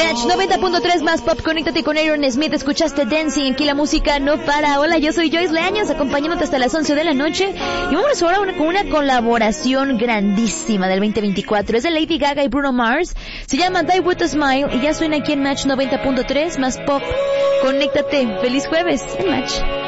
Match 90.3 más pop, conéctate con Aaron Smith, escuchaste Dancing, aquí la música no para. Hola, yo soy Joyce Leaños, acompañándote hasta las 11 de la noche. Y vamos ahora con una colaboración grandísima del 2024, es de Lady Gaga y Bruno Mars, se llama Die With A Smile y ya suena aquí en Match 90.3 más pop. Conéctate, feliz jueves en Match.